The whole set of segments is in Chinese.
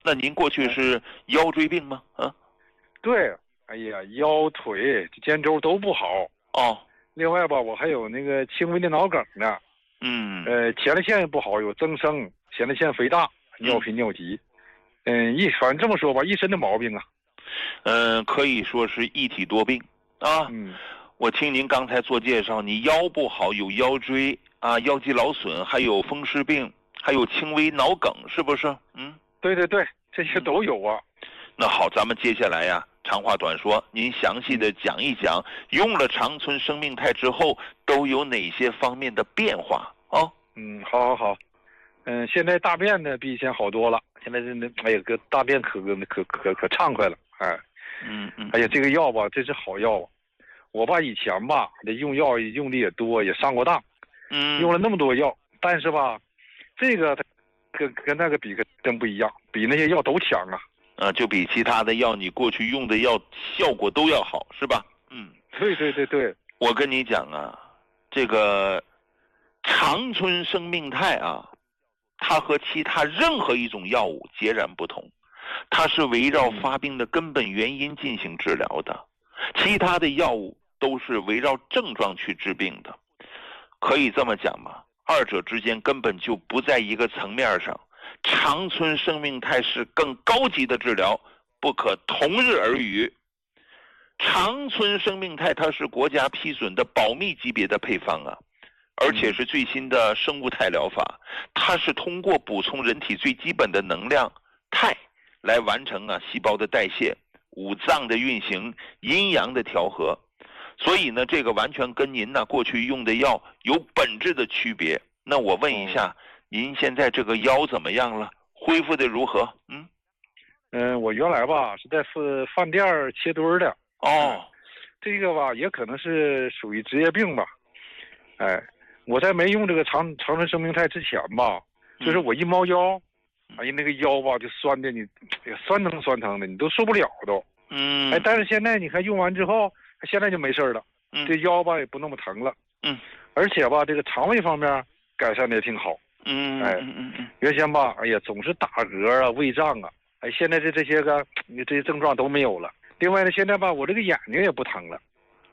那您过去是腰椎病吗？啊？ 对，哎呀，腰腿肩周都不好。 哦。 另外吧，我还有那个轻微的脑梗呢。前列腺也不好，有增生，前列腺肥大，尿频尿急。反正这么说吧，一身的毛病啊。 可以说是一体多病啊。我听您刚才做介绍，你腰不好，有腰椎啊、腰肌劳损，还有风湿病，还有轻微脑梗，是不是？ 对对对，这些都有啊。 那好，咱们接下来呀，长话短说，您详细的讲一讲，用了长春生命肽之后都有哪些方面的变化啊？ 好。现在大便呢比以前好多了，现在哎呀，大便可畅快了，哎。哎呀，这个药吧，这是好药啊。我爸以前吧，这用药用的也多，也上过当。用了那么多药，但是吧，这个跟那个比可真不一样，比那些药都强啊。 就比其他的药你过去用的药效果都要好，是吧？ 对。 我跟你讲啊，这个长春生命肽啊，它和其他任何一种药物截然不同，它是围绕发病的根本原因进行治疗的，其他的药物都是围绕症状去治病的。可以这么讲吗？二者之间根本就不在一个层面上。长春生命肽是更高级的治疗，不可同日而语。长春生命肽它是国家批准的保密级别的配方啊，而且是最新的生物肽疗法，它是通过补充人体最基本的能量肽来完成细胞的代谢、五脏的运行、阴阳的调和。所以呢，这个完全跟您过去用的药有本质的区别。那我问一下，您现在这个腰怎么样了？恢复的如何？ 我原来吧是在饭店切墩的。这个吧也可能是属于职业病吧。我在没用这个长春生命肽之前吧，就是我一猫腰，哎呀那个腰吧就酸的你，酸疼的，你都受不了都。但是现在你看用完之后，现在就没事了。这腰吧也不那么疼了。而且吧这个肠胃方面改善的也挺好。原先吧，哎呀总是打嗝啊、胃胀啊，现在这些症状都没有了。另外呢，现在吧我这个眼睛也不疼了。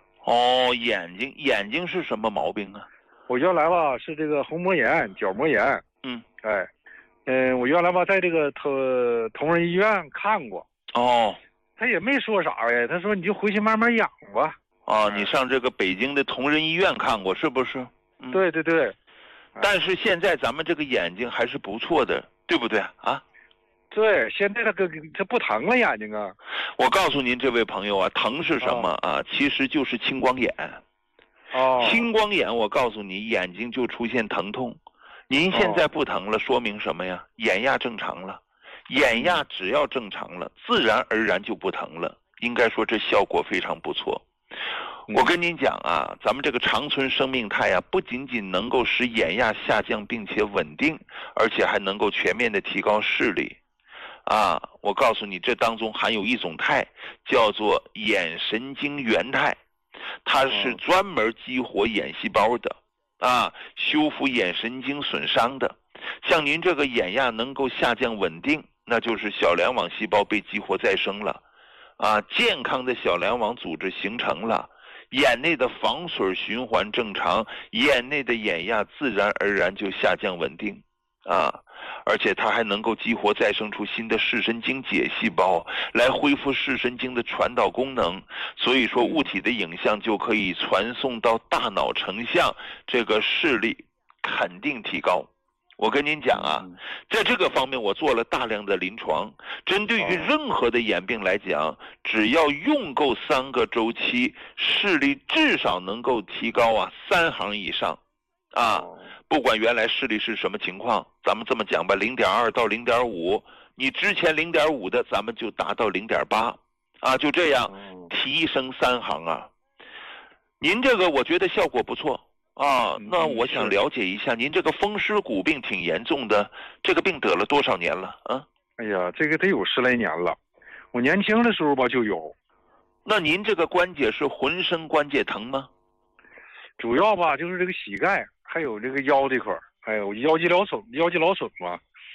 眼睛是什么毛病啊？ 我原来吧是这个虹膜炎、角膜炎。我原来吧在这个同仁医院看过。他也没说啥呀，他说你就回去慢慢养吧。 你上这个北京的同仁医院看过是不是？ 对。 但是现在咱们这个眼睛还是不错的，对不对啊？ 对，现在它不疼了眼睛啊。 我告诉您这位朋友啊，疼是什么啊？其实就是青光眼。青光眼，我告诉你，眼睛就出现疼痛。您现在不疼了，说明什么呀？眼压正常了。眼压只要正常了，自然而然就不疼了。应该说这效果非常不错。我跟您讲啊，咱们这个长春生命肽啊，不仅仅能够使眼压下降并且稳定，而且还能够全面的提高视力。我告诉你，这当中含有一种肽，叫做眼神经元肽，它是专门激活眼细胞的，修复眼神经损伤的。像您这个眼压能够下降稳定，那就是小梁网细胞被激活再生了，健康的小梁网组织形成了，眼内的防水循环正常，眼内的眼压自然而然就下降稳定。而且它还能够激活再生出新的视神经解细胞，来恢复视神经的传导功能。所以说物体的影像就可以传送到大脑成像，这个视力肯定提高。我跟您讲啊，在这个方面我做了大量的临床，针对于任何的眼病来讲，只要用够3个周期，视力至少能够提高3行以上。不管原来视力是什么情况，咱们这么讲吧，0.2到0.5，你之前0.5的，咱们就达到0.8，就这样提升3行啊。您这个我觉得效果不错那我想了解一下，您这个风湿骨病挺严重的，这个病得了多少年了啊？ 哎呀，这个得有10来年了，我年轻的时候吧就有。 那您这个关节是浑身关节疼吗？ 主要吧就是这个膝盖，还有这个腰这块，还有腰肌劳损嘛。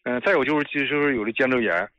再有就是有的肩周炎。